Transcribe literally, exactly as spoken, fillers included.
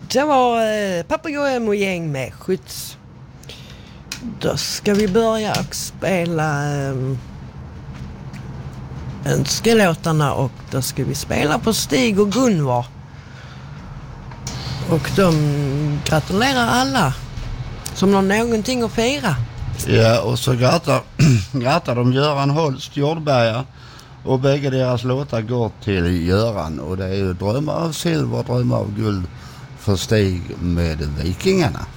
Det var eh, Papegojem och gäng med skjuts. Då ska vi börja och spela eh, önskelåtarna, och då ska vi spela på Stig och Gunvar. Och de gratulerar alla som har någonting att fira. Ja, och så grattar, grattar de Göran Holst, Jordberga, och bägge deras låtar går till Göran, och det är ju Drömmar av silver, drömmar av guld för Stig med Vikingarna.